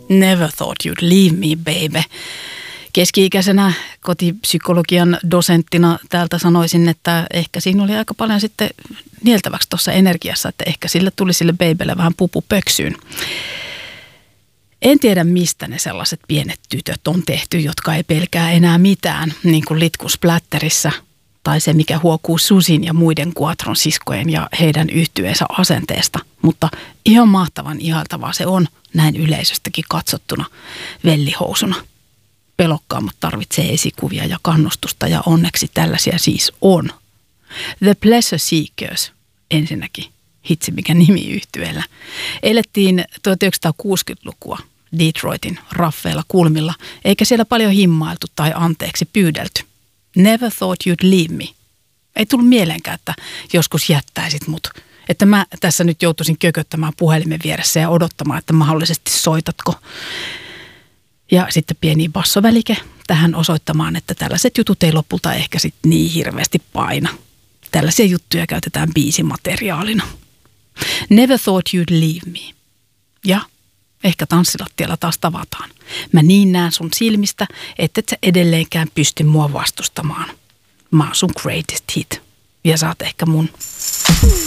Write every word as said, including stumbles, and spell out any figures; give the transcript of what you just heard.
Never thought you'd leave me, baby. Keski-ikäisenä kotipsykologian dosenttina täältä sanoisin, että ehkä siinä oli aika paljon sitten nieltäväksi tuossa energiassa, että ehkä sille tuli sille babylle vähän pupu pöksyyn. En tiedä, mistä ne sellaiset pienet tytöt on tehty, jotka ei pelkää enää mitään, niin kuin Litku Splatterissä, tai se, mikä huokuu Susin ja muiden Quatron siskojen ja heidän yhtyeensä asenteesta. Mutta ihan mahtavan ihaltavaa se on näin yleisöstäkin katsottuna vellihousuna. Pelokkaammat tarvitsee esikuvia ja kannustusta ja onneksi tällaisia siis on. The Pleasure Seekers ensinnäkin, hitsi mikä nimi yhtyeellä. Elettiin tuhatyhdeksänsataakuusikymmentälukua Detroitin raffeilla kulmilla, eikä siellä paljon himmailtu tai anteeksi pyydelty. Never thought you'd leave me. Ei tullut mieleenkään, että joskus jättäisit mut. Että mä tässä nyt joutuisin kököttämään puhelimen vieressä ja odottamaan, että mahdollisesti soitatko. Ja sitten pieni bassovälike tähän osoittamaan, että tällaiset jutut ei lopulta ehkä sitten niin hirveästi paina. Tällaisia juttuja käytetään biisimateriaalina. Never thought you'd leave me. Ja ehkä tanssilattialla taas tavataan. Mä niin näen sun silmistä, että et sä edelleenkään pysty mua vastustamaan. Mä oon sun greatest hit. Ja sä oot ehkä mun